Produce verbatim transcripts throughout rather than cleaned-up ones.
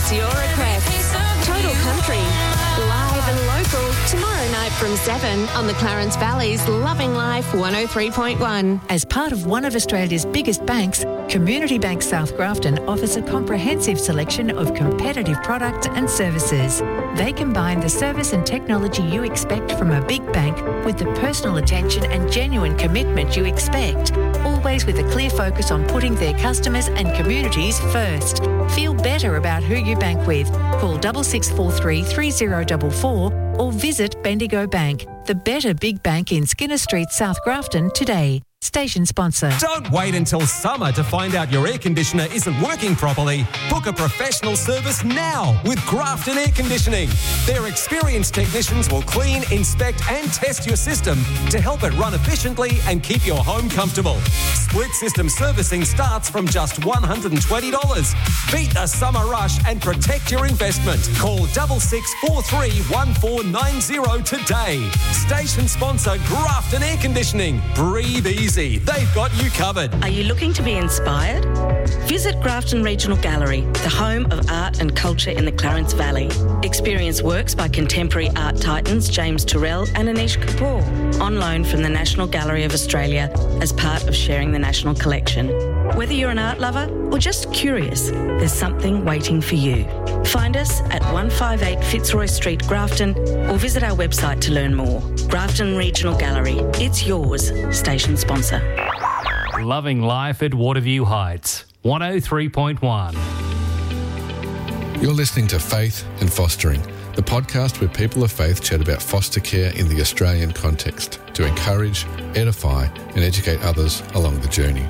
It's your request. Total Country. Live and local tomorrow night from seven on the Clarence Valley's Loving Life one oh three point one. As part of one of Australia's biggest banks, Community Bank South Grafton offers a comprehensive selection of competitive products and services. They combine the service and technology you expect from a big bank with the personal attention and genuine commitment you expect, always with a clear focus on putting their customers and communities first. Feel better about who you bank with. Call six six four three, three zero four four or visit Bendigo Bank, the better big bank in Skinner Street, South Grafton today. Station sponsor. Don't wait until summer to find out your air conditioner isn't working properly. Book a professional service now with Grafton Air Conditioning. Their experienced technicians will clean, inspect and test your system to help it run efficiently and keep your home comfortable. Split system servicing starts from just one hundred twenty dollars. Beat the summer rush and protect your investment. Call six six four three, one four nine zero today. Station sponsor Grafton Air Conditioning. Breathe easy. They've got you covered. Are you looking to be inspired? Visit Grafton Regional Gallery, the home of art and culture in the Clarence Valley. Experience works by contemporary art titans James Turrell and Anish Kapoor on loan from the National Gallery of Australia as part of sharing the National Collection. Whether you're an art lover or just curious, there's something waiting for you. Find us at one fifty-eight Fitzroy Street, Grafton, or visit our website to learn more. Grafton Regional Gallery. It's yours. Station sponsor. Loving Life at Waterview Heights, one oh three point one. You're listening to Faith and Fostering, the podcast where people of faith chat about foster care in the Australian context to encourage, edify and educate others along the journey.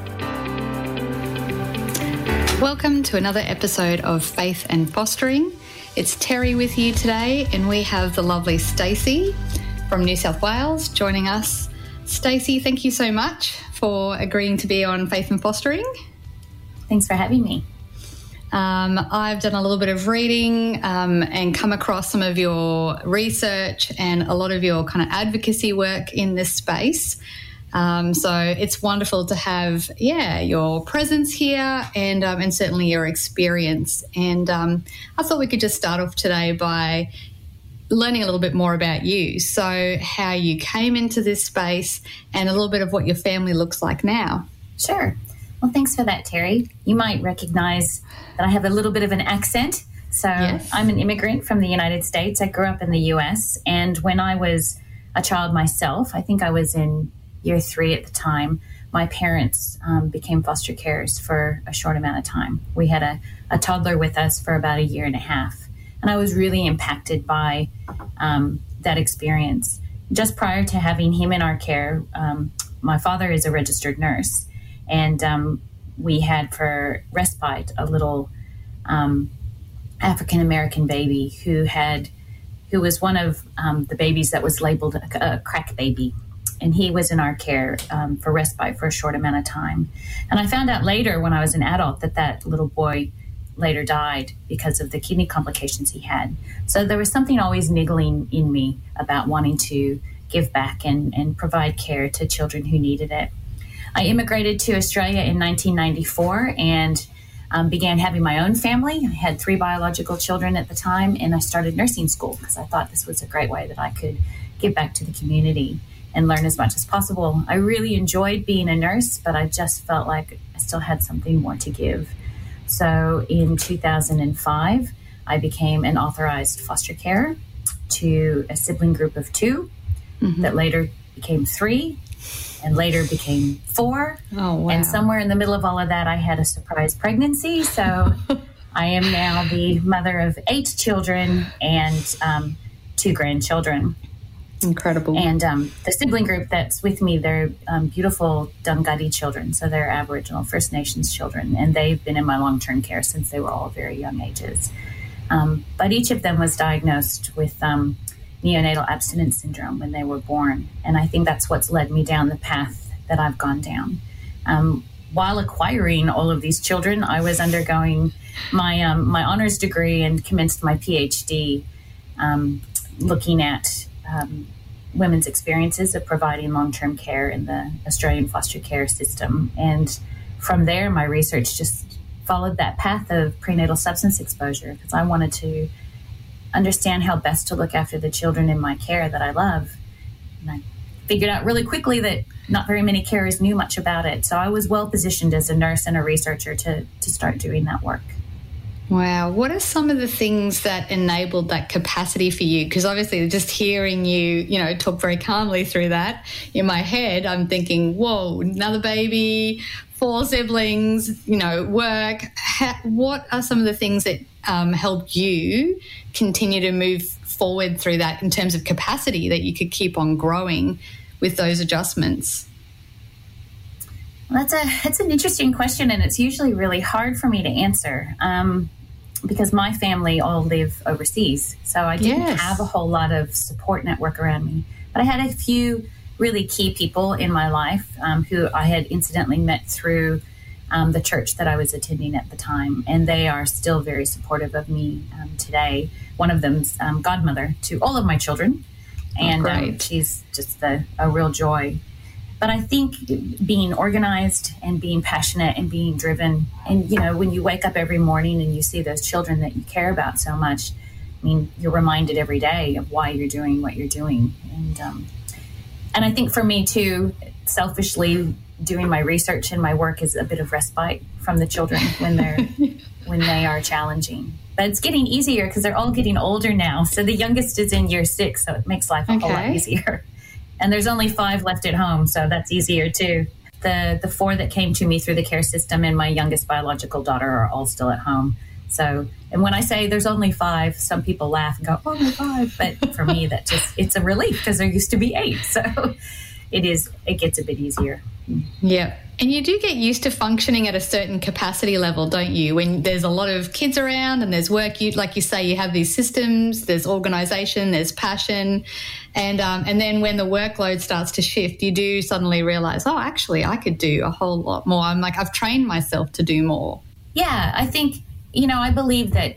Welcome to another episode of Faith and Fostering. It's Terry with you today, and we have the lovely Stacey from New South Wales joining us. Stacey, thank you so much for agreeing to be on Faith and Fostering. Thanks for having me. Um, I've done a little bit of reading um, and come across some of your research and a lot of your kind of advocacy work in this space. Um, so it's wonderful to have, yeah, your presence here and um, and certainly your experience. And um, I thought we could just start off today by learning a little bit more about you. So how you came into this space and a little bit of what your family looks like now. Sure. Well, thanks for that, Terry. You might recognize that I have a little bit of an accent. So yes. I'm an immigrant from the United States. I grew up in the U S, and when I was a child myself, I think I was in year three at the time, my parents um, became foster carers for a short amount of time. We had a, a toddler with us for about a year and a half, and I was really impacted by um, that experience. Just prior to having him in our care, um, my father is a registered nurse, and um, we had for respite a little um, African-American baby who had, who was one of um, the babies that was labeled a, a crack baby. And he was in our care um, for respite for a short amount of time. And I found out later when I was an adult that that little boy later died because of the kidney complications he had. So there was something always niggling in me about wanting to give back and, and provide care to children who needed it. I immigrated to Australia in nineteen ninety-four and um, began having my own family. I had three biological children at the time, and I started nursing school because I thought this was a great way that I could give back to the community and learn as much as possible. I really enjoyed being a nurse, but I just felt like I still had something more to give. So in two thousand five, I became an authorized foster carer to a sibling group of two mm-hmm. that later became three and later became four. Oh, wow. And somewhere in the middle of all of that, I had a surprise pregnancy. So I am now the mother of eight children and um, two grandchildren. Incredible. And um, the sibling group that's with me, they're um, beautiful Dunghutti children. So they're Aboriginal First Nations children. And they've been in my long-term care since they were all very young ages. Um, but each of them was diagnosed with um, neonatal abstinence syndrome when they were born. And I think that's what's led me down the path that I've gone down. Um, while acquiring all of these children, I was undergoing my, um, my honors degree and commenced my PhD um, looking at Um, women's experiences of providing long-term care in the Australian foster care system. And from there, my research just followed that path of prenatal substance exposure because I wanted to understand how best to look after the children in my care that I love. And I figured out really quickly that not very many carers knew much about it. So I was well positioned as a nurse and a researcher to, to start doing that work. Wow. What are some of the things that enabled that capacity for you? Because obviously just hearing you, you know, talk very calmly through that, in my head, I'm thinking, whoa, another baby, four siblings, you know, work. How, what are some of the things that um, helped you continue to move forward through that in terms of capacity that you could keep on growing with those adjustments? Well, that's a that's an interesting question, and it's usually really hard for me to answer. Um, because my family all live overseas. So I didn't yes. have a whole lot of support network around me. But I had a few really key people in my life um, who I had incidentally met through um, the church that I was attending at the time. And they are still very supportive of me um, today. One of them's um, godmother to all of my children. And oh, um, she's just a, a real joy. But I think being organized and being passionate and being driven, and, you know, when you wake up every morning and you see those children that you care about so much, I mean, you're reminded every day of why you're doing what you're doing. And um, and I think for me, too, selfishly, doing my research and my work is a bit of respite from the children when they're when they are challenging. But it's getting easier because they're all getting older now. So the youngest is in year six, so it makes life a okay. whole lot easier. And there's only five left at home, so that's easier too. The the four that came to me through the care system and my youngest biological daughter are all still at home. So, and when I say there's only five, some people laugh and go, oh, only five. But for me, that just, it's a relief because there used to be eight. So it is, it gets a bit easier. Yeah. And you do get used to functioning at a certain capacity level, don't you? When there's a lot of kids around and there's work, you like you say, you have these systems, there's organisation, there's passion. And um, and then when the workload starts to shift, you do suddenly realise, oh, actually, I could do a whole lot more. I'm like, I've trained myself to do more. Yeah, I think, you know, I believe that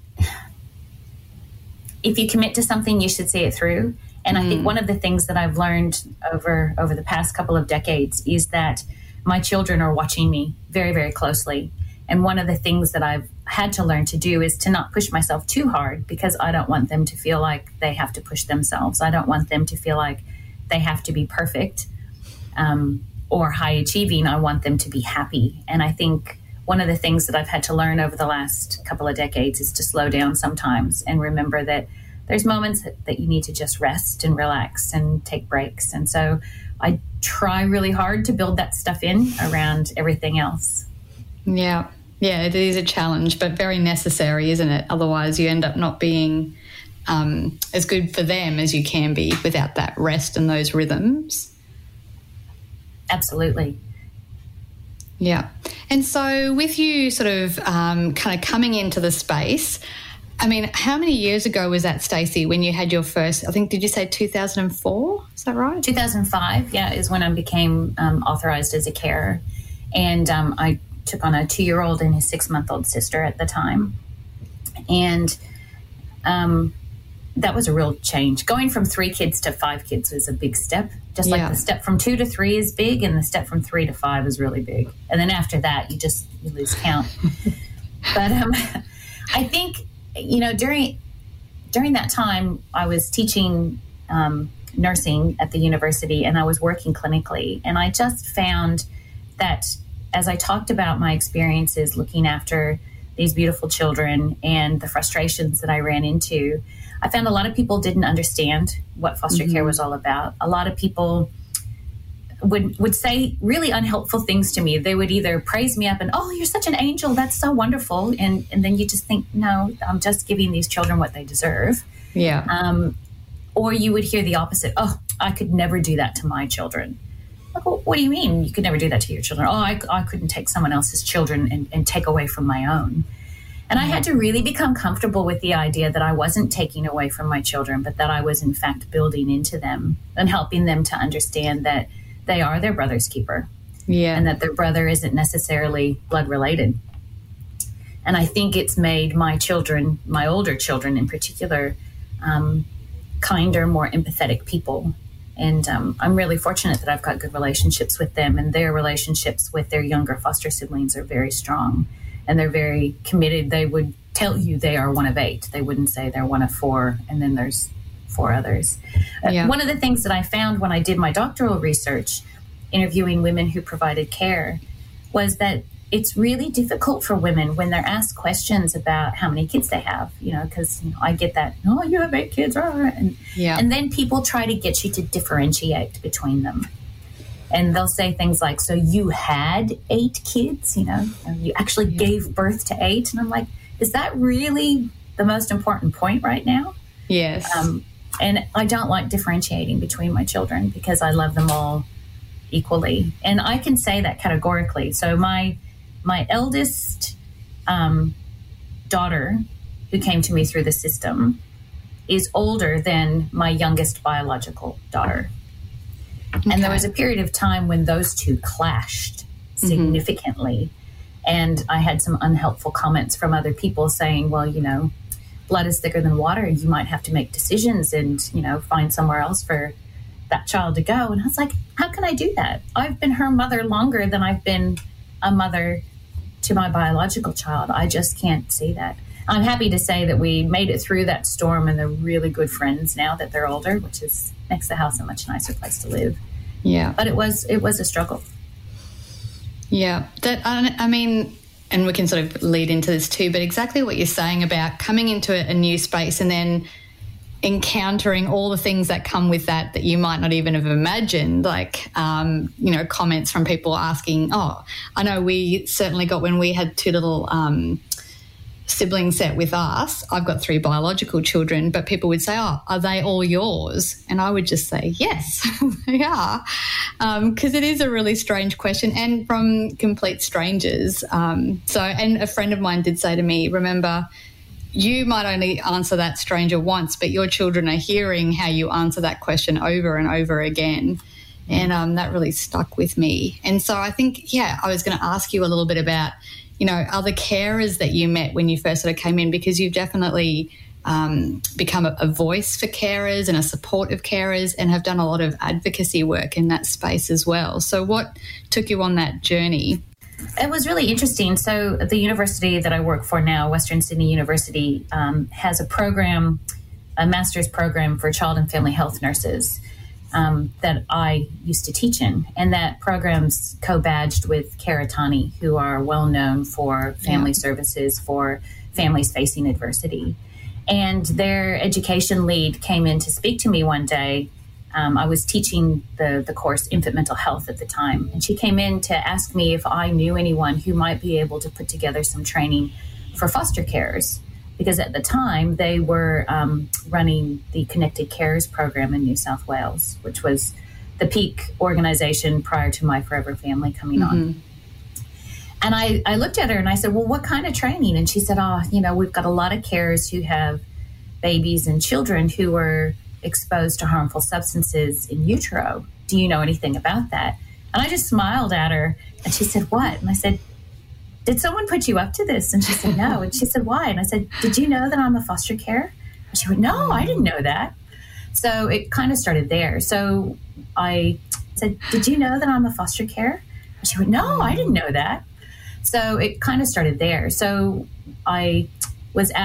if you commit to something, you should see it through. And mm. I think one of the things that I've learned over over the past couple of decades is that my children are watching me very, very closely. And one of the things that I've had to learn to do is to not push myself too hard because I don't want them to feel like they have to push themselves. I don't want them to feel like they have to be perfect um, or high achieving. I want them to be happy. And I think one of the things that I've had to learn over the last couple of decades is to slow down sometimes and remember that there's moments that, that you need to just rest and relax and take breaks. And so I try really hard to build that stuff in around everything else. Yeah. Yeah, it is a challenge, but very necessary, isn't it? Otherwise you end up not being um, as good for them as you can be without that rest and those rhythms. Absolutely. Yeah. And so with you sort of um, kind of coming into the space, I mean, how many years ago was that, Stacey, when you had your first, I think, did you say two thousand four? Is that right? two thousand five, yeah, is when I became um, authorized as a carer. And um, I took on a two-year-old and his six-month-old sister at the time. And um, that was a real change. Going from three kids to five kids was a big step. Just yeah. like the step from two to three is big and the step from three to five is really big. And then after that, you just you lose count. But um, I think... You know, during during that time, I was teaching um, nursing at the university and I was working clinically. And I just found that as I talked about my experiences looking after these beautiful children and the frustrations that I ran into, I found a lot of people didn't understand what foster mm-hmm. care was all about. A lot of people would would say really unhelpful things to me. They would either praise me up and, oh, you're such an angel, that's so wonderful. And and then you just think, no, I'm just giving these children what they deserve. Yeah. Um, or you would hear the opposite. Oh, I could never do that to my children. Like, well, what do you mean you could never do that to your children? Oh, I, I couldn't take someone else's children and, and take away from my own. And I had to really become comfortable with the idea that I wasn't taking away from my children, but that I was in fact building into them and helping them to understand that they are their brother's keeper. Yeah. And that their brother isn't necessarily blood related. And I think it's made my children, my older children in particular, um, kinder, more empathetic people. And um, I'm really fortunate that I've got good relationships with them, and their relationships with their younger foster siblings are very strong. and they're very committed. They would tell you they are one of eight. They wouldn't say they're one of four, and then there's four others. Yeah. Uh, one of the things that I found when I did my doctoral research, interviewing women who provided care, was that it's really difficult for women when they're asked questions about how many kids they have, you know, because you know, I get that, oh, you have eight kids, and, yeah. and then people try to get you to differentiate between them. And they'll say things like, so you had eight kids, you know, you actually yeah. gave birth to eight. And I'm like, is that really the most important point right now? Yes. Um, and I don't like differentiating between my children because I love them all equally. And I can say that categorically. So my my eldest um, daughter, who came to me through the system, is older than my youngest biological daughter. Okay. And there was a period of time when those two clashed significantly. Mm-hmm. And I had some unhelpful comments from other people saying, well, you know, blood is thicker than water. You might have to make decisions and, you know, find somewhere else for that child to go. And I was like, how can I do that? I've been her mother longer than I've been a mother to my biological child. I just can't see that. I'm happy to say that we made it through that storm and they're really good friends now that they're older, which is makes the house a much nicer place to live. Yeah. But it was it was a struggle. Yeah. That I mean, and we can sort of lead into this too, but exactly what you're saying about coming into a new space and then encountering all the things that come with that that you might not even have imagined, like, um, you know, comments from people asking, oh, I know we certainly got when we had two little um, siblings set with us. I've got three biological children, but people would say, oh, are they all yours? And I would just say, yes, they are, because um, it is a really strange question and from complete strangers. Um, so, and a friend of mine did say to me, remember, you might only answer that stranger once, but your children are hearing how you answer that question over and over again. And um, that really stuck with me. And so I think, yeah, I was going to ask you a little bit about, you know, other carers that you met when you first sort of came in, because you've definitely um, become a, a voice for carers and a support of carers and have done a lot of advocacy work in that space as well. So what took you on that journey? It was really interesting. So the university that I work for now, Western Sydney University, um, has a program, a master's program for child and family health nurses um, that I used to teach in. And that program's co-badged with Karatani, who are well known for family yeah. services for families facing adversity. And their education lead came in to speak to me one day. Um, I was teaching the, the course Infant Mental Health at the time, and she came in to ask me if I knew anyone who might be able to put together some training for foster carers, because at the time they were um, running the Connected Carers program in New South Wales, which was the peak organization prior to My Forever Family coming mm-hmm. on. And I, I looked at her and I said, well, what kind of training? And she said, oh, you know, we've got a lot of carers who have babies and children who are exposed to harmful substances in utero. Do you know anything about that? And I just smiled at her and she said, what? And I said, did someone put you up to this? And she said, no. And she said, why? And I said, did you know that I'm a foster care? And she went, no, I didn't know that. So it kind of started there. So I said, did you know that I'm a foster care? And she went, no, I didn't know that. So it kind of started there. So I was